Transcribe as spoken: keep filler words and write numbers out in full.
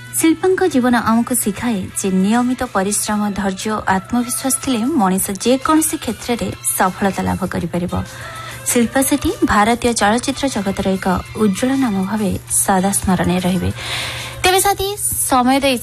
शिल्पा जीवन आमको शिखाए जे नियमित परिश्रम धैर्य और आत्मविश्वास थिले मनीष जेकोसी क्षेत्र में सफलता लाभ कर। शिल्पा शेट्टी भारतीय चलचित्र जगतर एक उज्जवल नाम भाव सदा स्मरणीय रहिबे। तेबे साथी समय